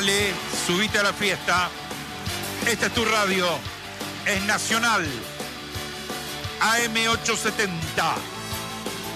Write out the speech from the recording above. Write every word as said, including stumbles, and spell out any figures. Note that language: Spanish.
Dale, subite a la fiesta. Esta es tu radio. Es Nacional. A M ochocientos setenta.